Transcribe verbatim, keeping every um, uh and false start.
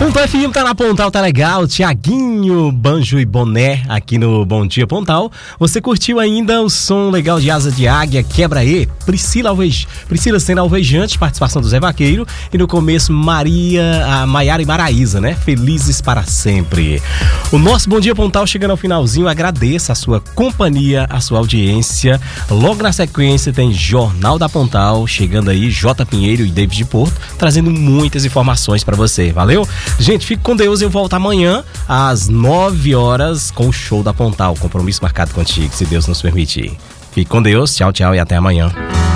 Pontal F M tá na Pontal, tá legal. Tiaguinho, banjo e boné aqui no Bom Dia Pontal. Você curtiu ainda o som legal de Asa de Águia, Quebra-E, Priscila, Alvej... Priscila sendo alvejante, participação do Zé Vaqueiro. E no começo, Maria, a Maiara e Maraísa, né? Felizes para sempre. O nosso Bom Dia Pontal chegando ao finalzinho. Agradeço a sua companhia, a sua audiência. Logo na sequência tem Jornal da Pontal, chegando aí J. Pinheiro e David Porto, trazendo muitas informações para você. Valeu? Gente, fique com Deus. Eu volto amanhã às nove horas com o Show da Pontal. Compromisso marcado contigo, se Deus nos permitir. Fique com Deus. Tchau, tchau e até amanhã.